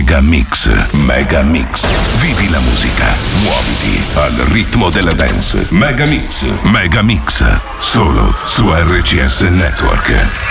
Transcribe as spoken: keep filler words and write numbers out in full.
Mega Mix, Mega Mix. Vivi la musica, muoviti al ritmo della dance. Mega Mix, Mega Mix. Solo su R C S Network.